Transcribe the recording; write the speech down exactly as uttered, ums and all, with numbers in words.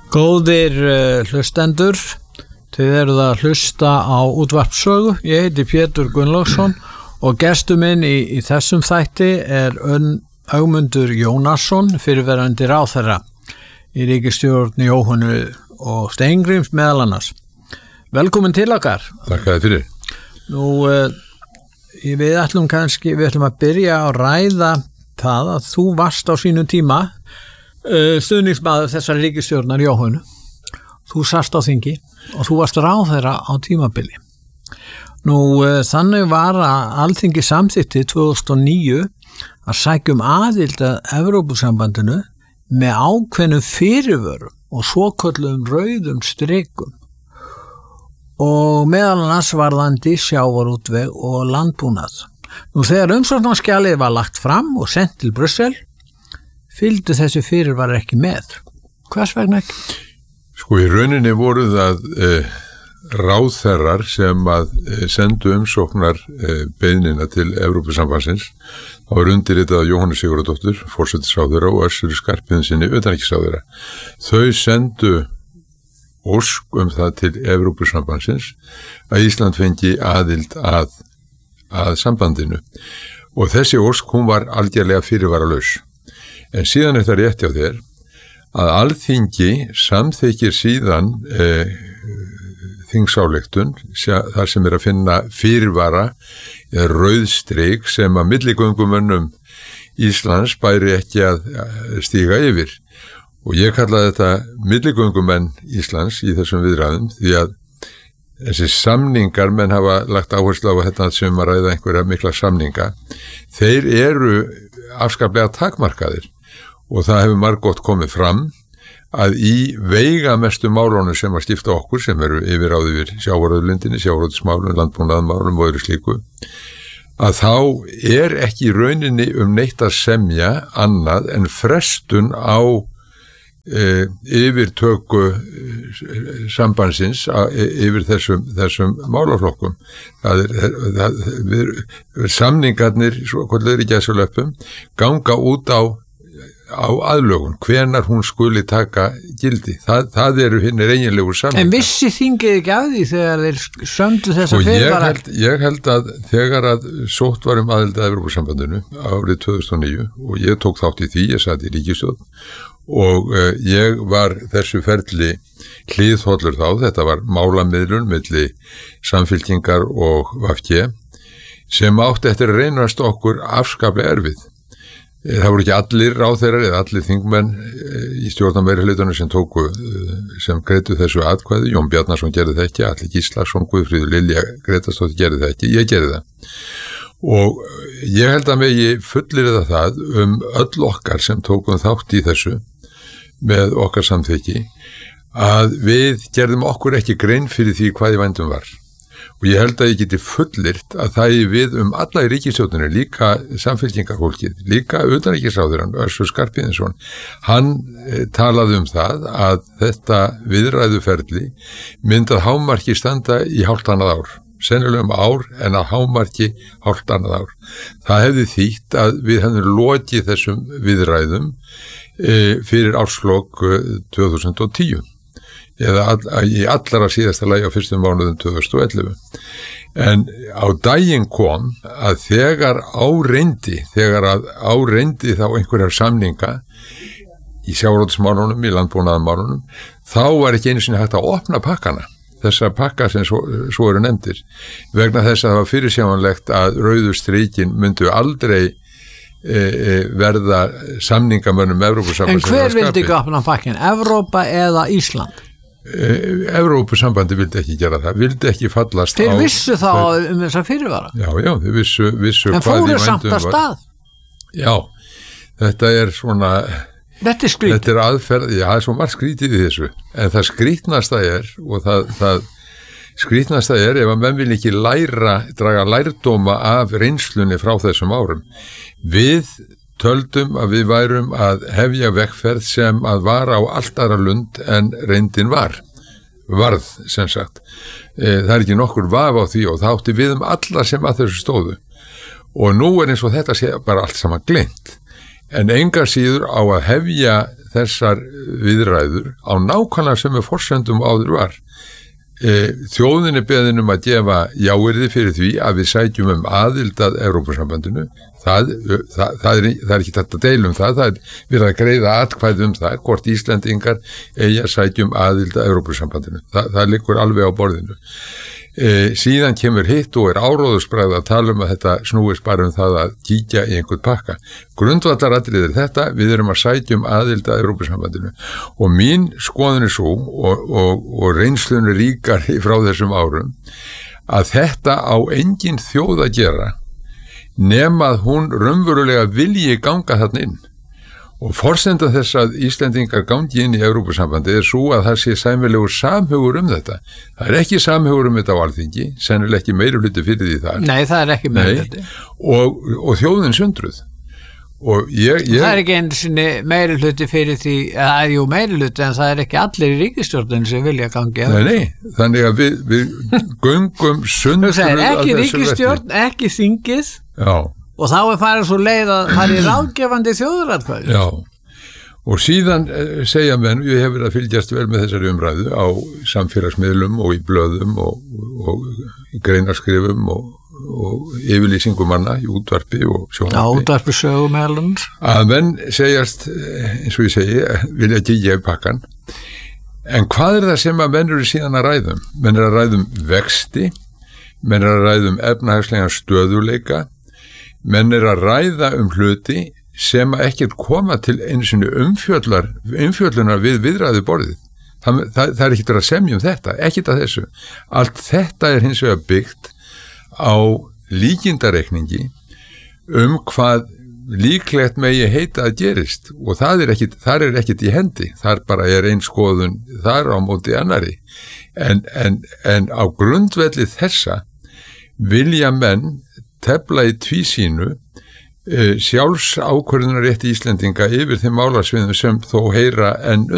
Góðir uh, hlustendur, þið eruð að hlusta á útvarpssögu. Ég heiti Pétur Gunnlaugsson og gestur minn í, í þessum þætti er Ögmundur Jónasson, fyrirverandi ráðherra í ríkisstjórn Jóhönnu og Steingríms meðal annars. Velkomin til okkar. Takk að þið fyrir. Nú, uh, við ætlum kannski, við ætlum að byrja að ræða það að þú varst á sínum tíma stuðningsmaður þessar ríkisstjórnar Jóhönnu. Þú sast á þingi og þú varst ráðherra á tímabili. Nú þannig var að Alþingi samþykkti tvö þúsund og níu að sækja um aðild að Evrópusambandinu með ákveðnum fyrirvörum og svokölluðum rauðum strikum og meðal annars varðandi sjávarútveg og landbúnað. Nú þegar umsóknarskjalið var lagt fram og sent til Brussel fylgdu þessi fyrirvarar ekki með. Hvers vegna ekki? Sko í rauninni voru það eh, ráðherrar sem að eh, sendu umsóknar eh, beiðnina til Evrópusambandsins. Það var undirritað Jóhannu Sigurðardóttur, forsætisráðherra og Össuri Skarphéðinssyni, utanríkisráðherra. Þau sendu ósk um það til Evrópusambandsins að Ísland fengi aðild að, að sambandinu. Og þessi ósk, hún var algjörlega fyrirvaralaus. En síðan er það rétt hjá þér að Alþingi samþykkir síðan eh, þingsályktun þar sem er að finna fyrirvara eða rauðstrik sem að milligöngumönnum Íslands bæri ekki að stíga yfir. Og ég kalla þetta milligöngumenn Íslands í þessum viðræðum því að þessi samningar, menn hafa lagt áherslu á þetta sem að ræða einhverja mikla samninga, þeir eru afskaplega takmarkaðir. Og það hefur margótt komið fram að í veigamestu málunum sem að skipta okkur, sem eru yfirráð yfir sjávarauðlindinni, sjávarauðsmálum, landbúnaðarmálum og öðru slíku, að þá er ekki í rauninni um neitt að semja annað en frestun á e, yfirtöku sambandsins a, e, yfir þessum, þessum málaflokkum. Það er, það, við, samningarnir, svo hvað er í gæsulöpum, ganga út á á aðlögun, hvenar hún skuli taka gildi. Það, það eru hinnir eiginlegu samningar. En vissi þingið ekki af því þegar þeir sömdu þessa fyrirvara? Ég held, ég held að þegar að sótt var um aðild að Evrópusambandinu árið tvö þúsund og níu og ég tók þátt í því, ég satt í ríkisstjórn og uh, ég var þessu ferli hliðhollur þá, þetta var málamiðlun milli Samfylkingar og V G sem átti eftir að reynast okkur afskaplega erfið. Það voru ekki allir ráðherrar eða allir þingmenn í stjórnarmeirihlutunum sem tóku, sem greiddu þessu atkvæði. Jón Bjarnason gerði það ekki, Atli Gíslason, Guðfríður Lilja Grétarsdóttir gerði það ekki, ég gerði það. Og ég held að megi fullyrða það um öll okkar sem tókum þátt í þessu með okkar samþykki að við gerðum okkur ekki grein fyrir því hvað í vændum var. Og ég held að ég geti fullyrt að það er við um alla í ríkisstjórninni, líka samfylkingarfólkið, líka utanríkisráðherrann Össur Skarphéðinsson. Hann e, talaði um það að þetta viðræðuferli myndað hámarki standa í hálft annað ár. Sennilega um ár en að hámarki hálft annað ár. Það hefði þýtt að við hefðum lokið þessum viðræðum e, fyrir árslok e, tvö þúsund og tíu. Eða all, í allara síðasta lagi á fyrstum mánuðum tvö þúsund og ellefu. En á daginn kom að þegar áreyndi, þegar að áreyndi þá einhverjar samninga í sjávarútvegsmálunum, í landbúnaðarmálunum, þá var ekki einu sinni hægt að opna pakkana, þessa pakka sem svo, svo eru nefndir, vegna þess að það var fyrirsjáanlegt að rauðu stríkin myndu aldrei e, e, verða samningamönnum Evrópusambandsins. En hver vildi ekki opna pakkin, Evrópa eða Ísland? Evrópusambandi vildi ekki gera það, vildi ekki fallast þeir á... Þeir vissu þá þeir, um þessa fyrirvara? Já, já, þeir vissu, vissu en hvað í vændum var. En fóru samt að stað? Já, þetta er svona... Þetta er skrítið? Þetta er aðferð, já, það er svo margt skrítið í þessu, en það skrítnasta er, og það, það skrítnasta er ef að menn vil ekki læra, draga lærdóma af reynslunni frá þessum árum. Við töldum að við værum að hefja vegferð sem að var á allt aðra lund en reyndin var, varð sem sagt. E, það er ekki nokkur vaf á því og það átti við um alla sem að þessu stóðu. Og nú er eins og þetta sé bara allt saman gleymt. En enga síður á að hefja þessar viðræður á nákvæmlega sem við forsendum áður var. E, þjóðinni beðin um að gefa jáyrði fyrir því að við sækjum um aðild að Evrópusambandinu. Það, það, það, er, það er ekki þetta deilum það, það er við að greiða atkvæði um það, hvort Íslendingar eigi að sækjum aðild að Evrópusambandinu. Það, það liggur alveg á borðinu. E, síðan kemur hitt og er áróðusbræð að tala um að þetta snúist bara um það að kíkja í einhvern pakka. Grundvallaratriðið er þetta, við erum að sækjum aðild að Evrópusambandinu og mín skoðun er svo og, og, og reynslun er ríkari frá þessum árum að þetta á engin þjóð að gera nema að hún raunverulega vilji ganga þarna inn. Og forsenda þess að Íslendingar gangi inn í Evrópusambandi er svo að það sé sæmilegur samhugur um þetta. Það er ekki samhugur um þetta á Alþingi, sennilega ekki meiri hluti fyrir því þar. Nei, það er ekki meiri hluti. Og, og þjóðin sundruð. Og ég, ég... Það er ekki einu sinni meiri hluti fyrir því, það er jú meiri hluti en það er ekki allir í ríkisstjórnin sem vilja gangi. Nei, nei, þannig að við, við göngum sundruð. Þú segir ekki ríkisstjórn, ekki þingið. Já. Og þá er farið svo leið að það er ráðgefandi þjóðaratkvæði. Já, og síðan segja menn, ég hef verið að fylgjast vel með þessari umræðu á samfélagsmiðlum og í blöðum og, og í greinaskrifum og, og yfirlýsingum manna í útvarpi og sjónvarpi. Já, útvarpi sögum meðlum. Að menn segjast, eins og ég segi, vilja kíkja í pakkan. En hvað er það sem að menn eru síðan að ræðum? Menn er að ræðum vexti, menn er að ræðum efnahagslegan stöðuleika, menn er að ræða um hluti sem ekkert koma til eins og umfjöllar, umfjöllunar við viðræðu borðið. Það, það, það er ekkert að semja um þetta, ekkert að þessu. Allt þetta er hins vegar byggt á líkindareikningi um hvað líklegt megi heita að gerist og það er ekkert, þar er ekkert í hendi. Þar bara er ein skoðun þar á móti annari. En, en, en á grundvelli þessa vilja menn tefla í tvísýnu e, sjálfsákvörðunarrétti Íslendinga yfir þeim málasviðum sem þó heyra enn